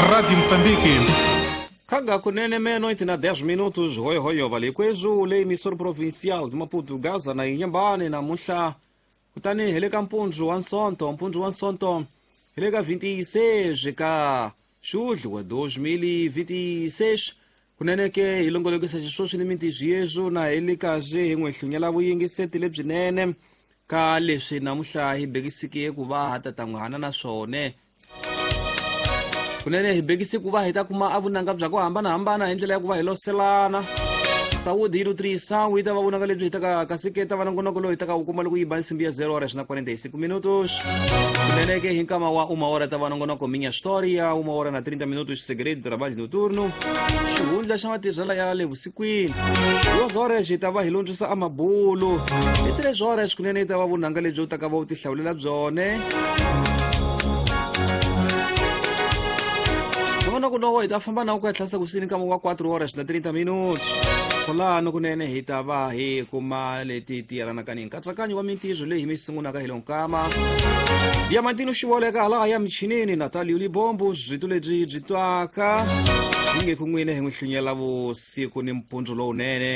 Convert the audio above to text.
Rádio Moçambique. Kaga kunene meia-noite na 10 minutos, hoi vale kwezu le emissor provincial de Maputo Gaza na Inhambane na Muxa. Kutani heleka mpunju wa nsonto, heleka 26 ka julho wa 2026. Kunene ke ilongolekisa xiswoswi ni mintijeju na helekaje hingwe hlunyela vuyingiseti lebyinene ka leswi namuhla hi bekisike ku va hatatan'wana na swone. Kunene hi bekisi ku va hi ta kuma avunanga bya ku hambanahambana hi ndlela ya ku va hi loselana. Saudi yi lutrisa wu yi ta va vunanga lebyi hi taka kasiketa vanongonoko loyi hi taka wu kuma loko yi ba nsimbi ya 0 na 45 minutos. Kunene ke hi nkama wa 1 hora ta vanongonoko minha história, 1 hora na 30 minutos segredo de trabalho noturno. Xihundla xa matirhela ya le vusikwini. 2 horas hi ta va hi lontsisa amabulu. Hi 3 horas kunene yi ta va vunanga lebyi u ta ka va u ti hlawulela byone. Kuno hi ta famba na ku ya tlhasa kusini kama wa 4 horas na 30 minutos. Kulano kunene hi ta va hi kuma leti tiyelanaka ni nkatsakanyo wa mintirho leyi hi mi sungunaka hi lonkama. Diamantino Xivoleka laha ya michinini Natalio Libombo zwito lebyi byi twaka. Hi nge ku n'wine hi n'wi hlunyela vusiku ni mpundzu lowunene.